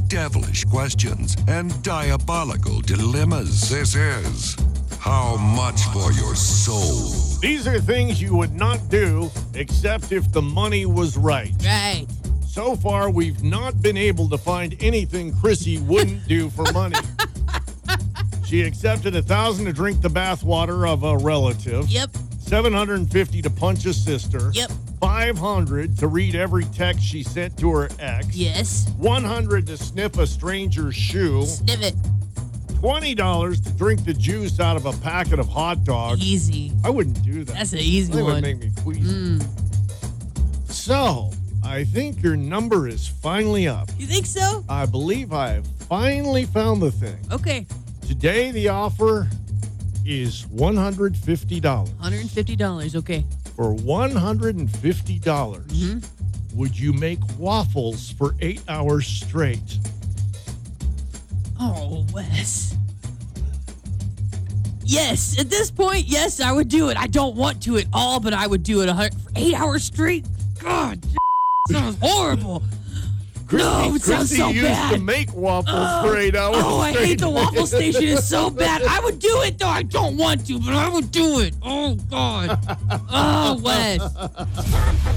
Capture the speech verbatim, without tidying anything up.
devilish questions and diabolical dilemmas. This is How Much for Your Soul. These are things you would not do except if the money was right. Right. So far, we've not been able to find anything Chrissy wouldn't do for money. She accepted a thousand to drink the bathwater of a relative. Yep. seven hundred fifty to punch a sister. Yep. five hundred to read every text she sent to her ex. Yes. one hundred to sniff a stranger's shoe. Sniff it. twenty dollars to drink the juice out of a packet of hot dogs. Easy. I wouldn't do that. That's an easy That would one. make me queasy. Mm. So, I think your number is finally up. You think so? I believe I have finally found the thing. Okay. Today, the offer is one hundred fifty dollars. one hundred fifty dollars. Okay. For one hundred fifty dollars, Mm-hmm. would you make waffles for eight hours straight? Oh, Wes. Yes. At this point, yes, I would do it. I don't want to at all, but I would do it a hundred, for eight hours straight. God, sounds horrible. No, it sounds Chrissy so used bad. to make waffles for eight hours Oh, I straight. hate the waffle station. It's so bad. I would do it, though. I don't want to, but I would do it. Oh, God. Oh, Wes.